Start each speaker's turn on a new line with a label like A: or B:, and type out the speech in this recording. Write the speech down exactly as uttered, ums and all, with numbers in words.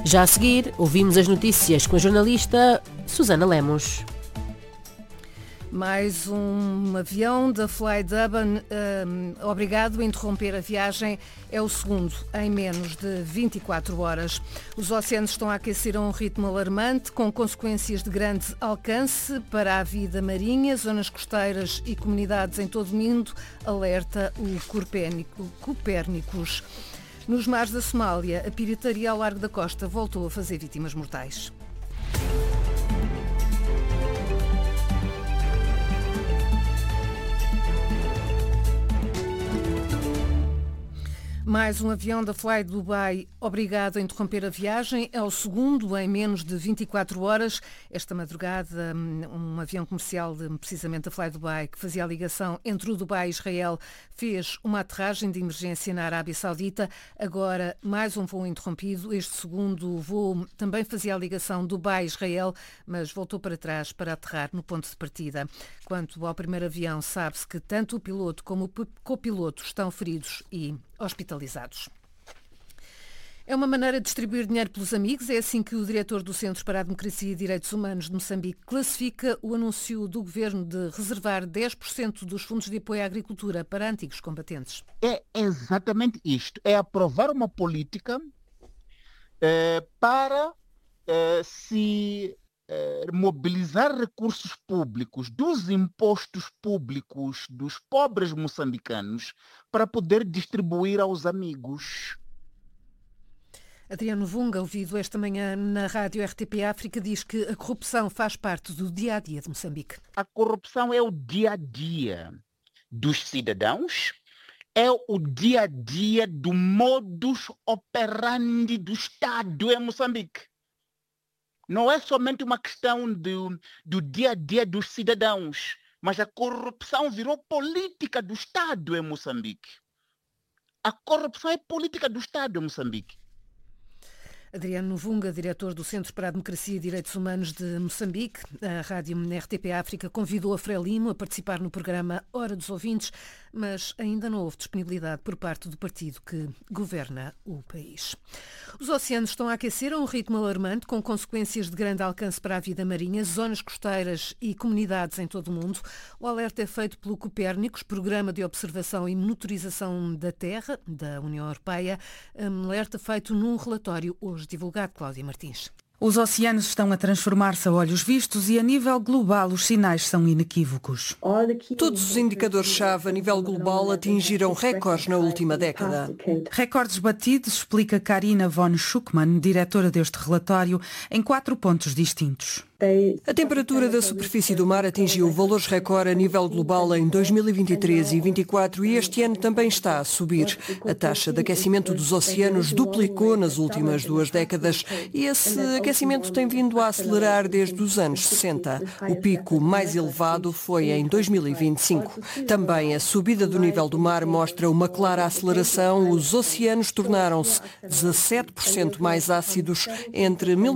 A: Já a seguir, ouvimos as notícias com a jornalista Susana Lemos.
B: Mais um avião da Fly Dublin um, obrigado a interromper a viagem. É o segundo em menos de vinte e quatro horas. Os oceanos estão a aquecer a um ritmo alarmante, com consequências de grande alcance para a vida marinha, zonas costeiras e comunidades em todo o mundo, alerta o Copérnicos. Nos mares da Somália, a pirataria ao largo da costa voltou a fazer vítimas mortais. Mais um avião da Fly Dubai obrigado a interromper a viagem. É o segundo em menos de vinte e quatro horas. Esta madrugada, um avião comercial, de, precisamente da Fly Dubai, que fazia a ligação entre o Dubai e Israel, fez uma aterragem de emergência na Arábia Saudita. Agora, mais um voo interrompido. Este segundo voo também fazia a ligação Dubai-Israel, mas voltou para trás para aterrar no ponto de partida. Quanto ao primeiro avião, sabe-se que tanto o piloto como o copiloto estão feridos e hospitalizados. É uma maneira de distribuir dinheiro pelos amigos. É assim que o diretor do Centro para a Democracia e Direitos Humanos de Moçambique classifica o anúncio do governo de reservar dez por cento dos fundos de apoio à agricultura para antigos combatentes.
C: É exatamente isto. É aprovar uma política eh, para eh, se eh, mobilizar recursos públicos dos impostos públicos dos pobres moçambicanos para poder distribuir aos amigos.
B: Adriano Vunga, ouvido esta manhã na rádio R T P África, diz que a corrupção faz parte do dia-a-dia de Moçambique.
C: A corrupção é o dia-a-dia dos cidadãos, é o dia-a-dia do modus operandi do Estado em Moçambique. Não é somente uma questão do, do dia-a-dia dos cidadãos, mas a corrupção virou política do Estado em Moçambique. A corrupção é política do Estado em Moçambique.
B: Adriano Vunga, diretor do Centro para a Democracia e Direitos Humanos de Moçambique. A rádio R T P África convidou a Frelimo a participar no programa Hora dos Ouvintes, mas ainda não houve disponibilidade por parte do partido que governa o país. Os oceanos estão a aquecer a um ritmo alarmante, com consequências de grande alcance para a vida marinha, zonas costeiras e comunidades em todo o mundo. O alerta é feito pelo Copérnicos, Programa de Observação e Monitorização da Terra, da União Europeia. Um alerta feito num relatório hoje divulgado. Cláudia Martins.
D: Os oceanos estão a transformar-se a olhos vistos e a nível global os sinais são inequívocos.
E: Todos os indicadores-chave a nível global atingiram recordes na última década.
D: Recordes batidos, explica Karina von Schuckmann, diretora deste relatório, em quatro pontos distintos.
E: A temperatura da superfície do mar atingiu valores recorde a nível global em dois mil e vinte e três e vinte e quatro e este ano também está a subir. A taxa de aquecimento dos oceanos duplicou nas últimas duas décadas e esse aquecimento tem vindo a acelerar desde os anos sessenta. O pico mais elevado foi em dois mil e vinte e cinco. Também a subida do nível do mar mostra uma clara aceleração. Os oceanos tornaram-se dezassete por cento mais ácidos entre mil